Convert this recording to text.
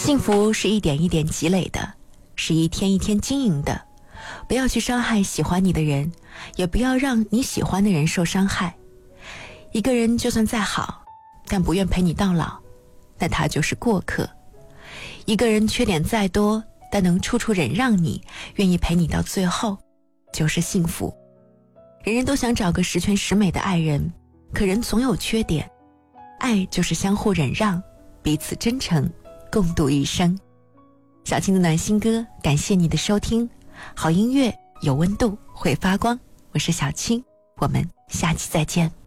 幸福是一点一点积累的，是一天一天经营的。不要去伤害喜欢你的人，也不要让你喜欢的人受伤害。一个人就算再好，但不愿陪你到老，那他就是过客。一个人缺点再多，但能处处忍让你，愿意陪你到最后，就是幸福。人人都想找个十全十美的爱人，可人总有缺点。爱就是相互忍让，彼此真诚，共度一生。小青的暖心歌，感谢你的收听。好音乐有温度，会发光。我是小青，我们下期再见。